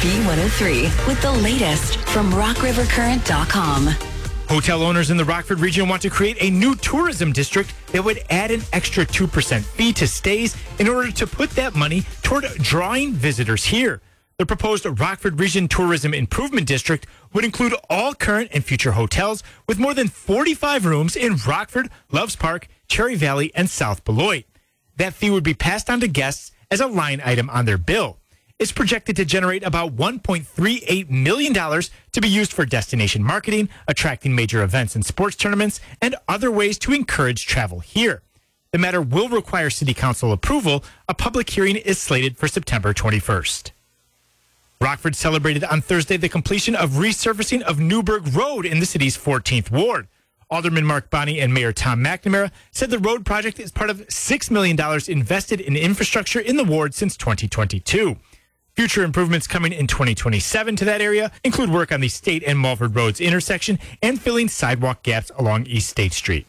B103 with the latest from rockrivercurrent.com. Hotel owners in the Rockford region want to create a new tourism district that would add an extra 2% fee to stays in order to put that money toward drawing visitors here. The proposed Rockford Region Tourism Improvement District would include all current and future hotels with more than 45 rooms in Rockford, Loves Park, Cherry Valley, and South Beloit. That fee would be passed on to guests as a line item on their bill. It's projected to generate about $1.38 million to be used for destination marketing, attracting major events and sports tournaments, and other ways to encourage travel here. The matter will require City Council approval. A public hearing is slated for September 21st. Rockford celebrated on Thursday the completion of resurfacing of Newburgh Road in the city's 14th Ward. Alderman Mark Bonney and Mayor Tom McNamara said the road project is part of $6 million invested in infrastructure in the ward since 2022. Future improvements coming in 2027 to that area include work on the State and Mulford Roads intersection and filling sidewalk gaps along East State Street.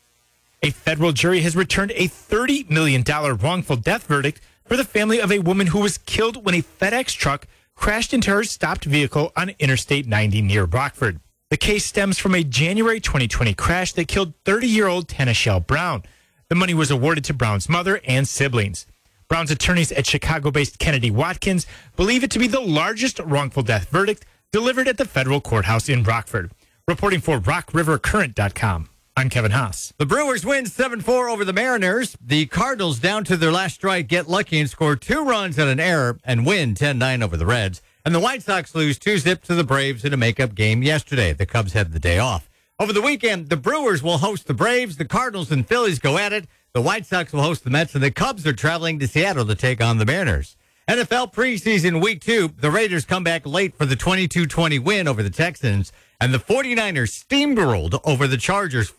A federal jury has returned a $30 million wrongful death verdict for the family of a woman who was killed when a FedEx truck crashed into her stopped vehicle on Interstate 90 near Rockford. The case stems from a January 2020 crash that killed 30-year-old Tanashelle Brown. The money was awarded to Brown's mother and siblings. Brown's attorneys at Chicago-based Kennedy Watkins believe it to be the largest wrongful death verdict delivered at the federal courthouse in Rockford. Reporting for rockrivercurrent.com, I'm Kevin Haas. The Brewers win 7-4 over the Mariners. The Cardinals, down to their last strike, get lucky and score 2 runs on an error and win 10-9 over the Reds. And the White Sox lose 2-0 to the Braves in a makeup game yesterday. The Cubs had the day off. Over the weekend, the Brewers will host the Braves. The Cardinals and Phillies go at it. The White Sox will host the Mets, and the Cubs are traveling to Seattle to take on the Mariners. NFL preseason week 2, the Raiders come back late for the 22-20 win over the Texans, and the 49ers steamrolled over the Chargers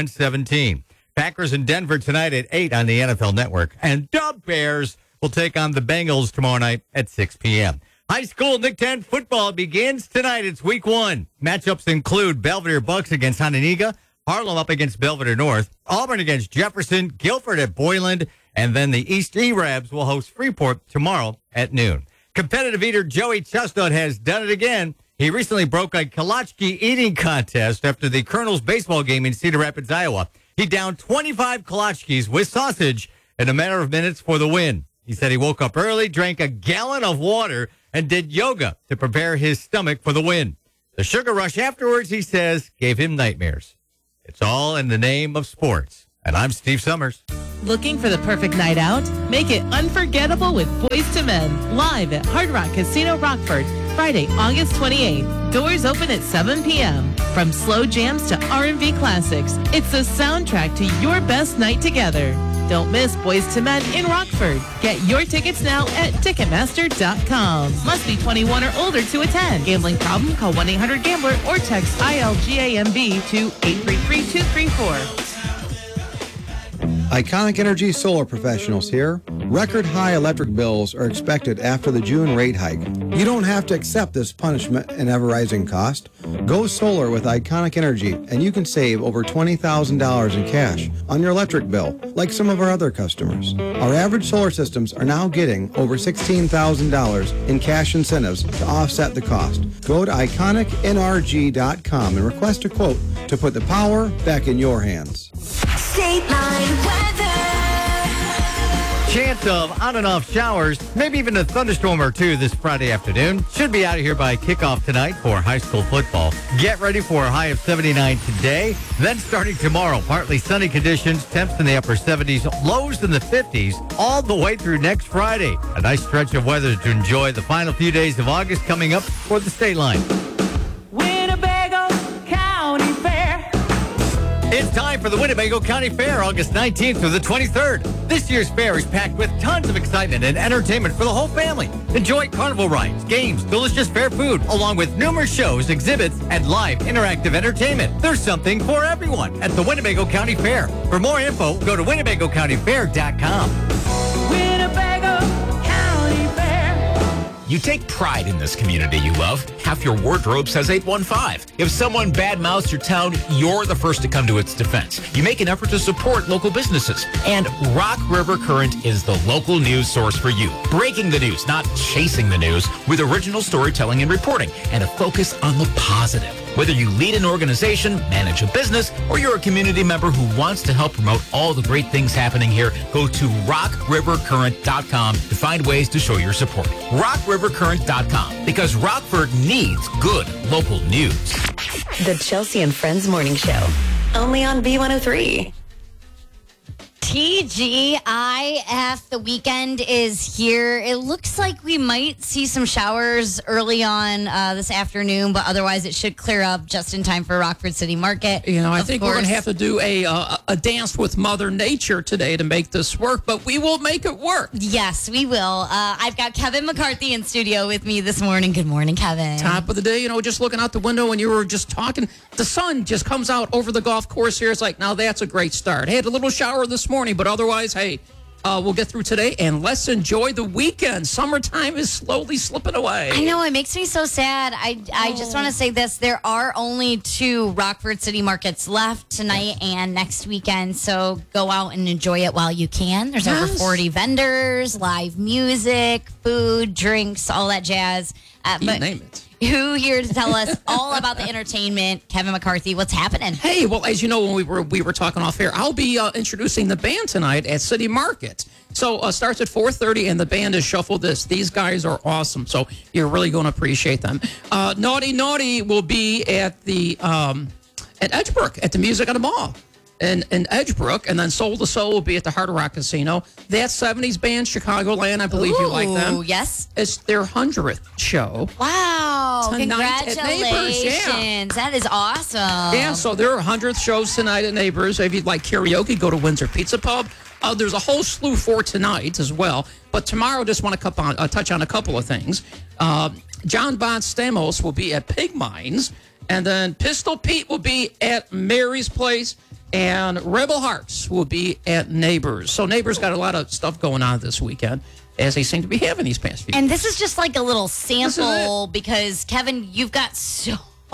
41-17. Packers in Denver tonight at 8 on the NFL Network, and the Bears will take on the Bengals tomorrow night at 6 p.m. High school Nick 10 football begins tonight. It's week 1. Matchups include Belvedere Bucks against Hononegah, Harlem up against Belvedere North, Auburn against Jefferson, Guilford at Boyland, and then the East E-Rabs will host Freeport tomorrow at noon. Competitive eater Joey Chestnut has done it again. He recently broke a Kolachki eating contest after the Colonels baseball game in Cedar Rapids, Iowa. He downed 25 Kolachkis with sausage in a matter of minutes for the win. He said he woke up early, drank a gallon of water, and did yoga to prepare his stomach for the win. The sugar rush afterwards, he says, gave him nightmares. It's all in the name of sports. And I'm Steve Summers. Looking for the perfect night out? Make it unforgettable with Boyz II Men, live at Hard Rock Casino Rockford, Friday, August 28th. Doors open at 7 p.m. From slow jams to R&B classics, it's the soundtrack to your best night together. Don't miss Boyz II Men in Rockford. Get your tickets now at Ticketmaster.com. Must be 21 or older to attend. Gambling problem? Call 1-800-GAMBLER or text ILGAMB to 833-234. Iconic Energy Solar Professionals here. Record high electric bills are expected after the June rate hike. You don't have to accept this punishment and ever-rising cost. Go solar with Iconic Energy, and you can save over $20,000 in cash on your electric bill, like some of our other customers. Our average solar systems are now getting over $16,000 in cash incentives to offset the cost. Go to IconicNRG.com and request a quote to put the power back in your hands. State Line weather. Chance of on and off showers, maybe even a thunderstorm or two this Friday afternoon. Should be out of here by kickoff tonight for high school football. Get ready for a high of 79 today. Then starting tomorrow, partly sunny conditions, temps in the upper 70s, lows in the 50s, all the way through next Friday. A nice stretch of weather to enjoy the final few days of August coming up for the State Line. Winnebago County Fair. It's time for the Winnebago County Fair, August 19th through the 23rd. This year's fair is packed with tons of excitement and entertainment for the whole family. Enjoy carnival rides, games, delicious fair food, along with numerous shows, exhibits, and live interactive entertainment. There's something for everyone at the Winnebago County Fair. For more info, go to WinnebagoCountyFair.com. Winnebago County Fair. You take pride in this community you love. Half your wardrobe says 815. If someone badmouths your town, you're the first to come to its defense. You make an effort to support local businesses. And Rock River Current is the local news source for you. Breaking the news, not chasing the news, with original storytelling and reporting, and a focus on the positive. Whether you lead an organization, manage a business, or you're a community member who wants to help promote all the great things happening here, go to rockrivercurrent.com to find ways to show your support. rockrivercurrent.com, because Rockford needs good local news. The Chelsea and Friends Morning Show. Only on B103. TGIF, the weekend is here. It looks like we might see some showers early on this afternoon, but otherwise it should clear up just in time for Rockford City Market. You know, I Of think we're going to course. have to do a dance with Mother Nature today to make this work, but we will make it work. Yes, we will. I've got Kevin McCarthy in studio with me this morning. Good morning, Kevin. Top of the day, you know, just looking out the window when you were just talking, the sun just comes out over the golf course here. It's like, now that's a great start. I had a little shower this morning, but otherwise, hey, we'll get through today and let's enjoy the weekend. Summertime is slowly slipping away. I know, it makes me so sad. I just want to say this. There are only 2 Rockford City Markets left tonight and next weekend, so go out and enjoy it while you can. There's over 40 vendors, live music, food, drinks, all that jazz. You But name it. who here to tell us all about the entertainment? Kevin McCarthy, what's happening? Hey, well, as you know, when we were talking off air, I'll be introducing the band tonight at City Market. So starts at 4:30, and the band is Shuffle This. These guys are awesome, so you're really going to appreciate them. Naughty Naughty will be at the at Edgebrook at the Music on the Mall. In Edgebrook, and then Soul to Soul will be at the Hard Rock Casino. That 70s band, Chicagoland, I believe you like them. Ooh, yes. It's their 100th show. Wow. Tonight at Neighbors, yeah. Congratulations. That is awesome. Yeah, so there are 100th shows tonight at Neighbors. If you'd like karaoke, go to Windsor Pizza Pub. There's a whole slew for tonight as well. But tomorrow, just want to touch on a couple of things. John Bon Stamos will be at Pig Mines. And then Pistol Pete will be at Mary's Place. And Rebel Hearts will be at Neighbors. So Neighbors got a lot of stuff going on this weekend, as they seem to be having these past few And years. this is just like a little sample because, Kevin, you've got so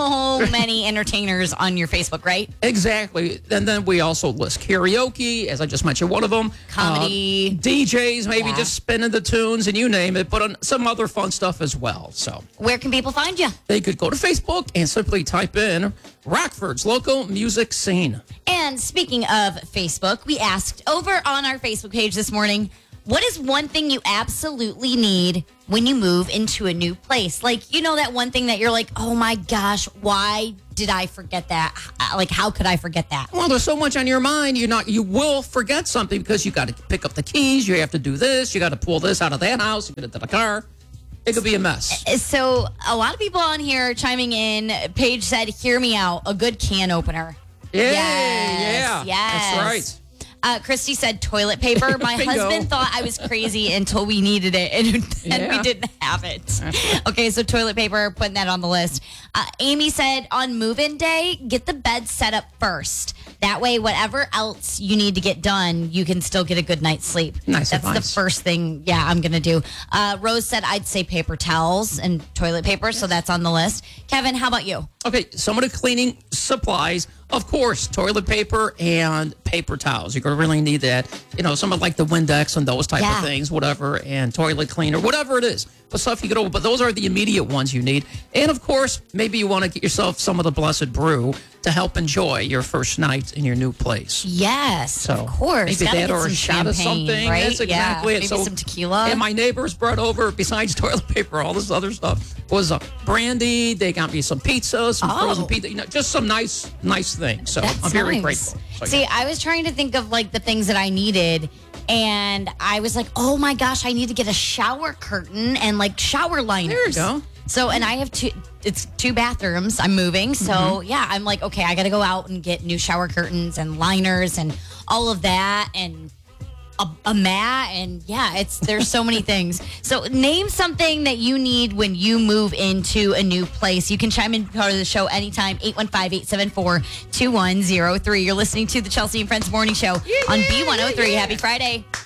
many entertainers on your Facebook, right? Exactly. And then we also list karaoke, as I just mentioned, one of them. Comedy. DJs, maybe Yeah. just spinning the tunes and you name it, but on some other fun stuff as well. So Where can people find you? they could go to Facebook and simply type in Rockford's local music scene. And speaking of Facebook, we asked over on our Facebook page this morning, what is one thing you absolutely need when you move into a new place? Like, you know, that one thing that you're like, oh my gosh, why did I forget that? Like, how could I forget that? Well, there's so much on your mind. You will forget something because you got to pick up the keys. You have to do this. You got to pull this out of that house. You get it to the car. It could be a mess. So a lot of people on here chiming in. Paige said, hear me out, a good can opener. Yeah, Yes, That's right. Christy said toilet paper. My Bingo. husband thought I was crazy until we needed it and we Yeah. didn't have it. Okay, so toilet paper, putting that on the list. Amy said on move-in day, get the bed set up first. That way, whatever else you need to get done, you can still get a good night's sleep. Nice That's advice. the first thing, I'm going to do. Rose said I'd say paper towels and toilet paper, so that's on the list. Kevin, how about you? Okay, some of the cleaning supplies, of course, toilet paper and paper towels. You're going to really need that. You know, some of like the Windex and those type Yeah. of things, whatever, and toilet cleaner, whatever it is. But stuff you get over, but those are the immediate ones you need. And of course, maybe you want to get yourself some of the Blessed Brew to help enjoy your first night in your new place. Yes, So of course. maybe Gotta that get or a some shot of champagne, something. right? That's exactly yeah. it. Maybe So, some tequila. and my neighbors brought over, besides toilet paper, all this other stuff, was brandy. They got me some pizza, some frozen pizza, just some nice things. So That I'm very sounds- grateful. So, See, I was trying to think of like the things that I needed, and I was like, oh my gosh, I need to get a shower curtain and like shower liners. There you go. So, and I have it's 2 bathrooms. I'm moving. So, Mm-hmm. yeah, I'm like, okay, I got to go out and get new shower curtains and liners and all of that and a mat. And yeah, there's so many things. So, name something that you need when you move into a new place. You can chime in part of the show anytime, 815-874-2103. You're listening to the Chelsea and Friends Morning Show on B103. Happy Friday.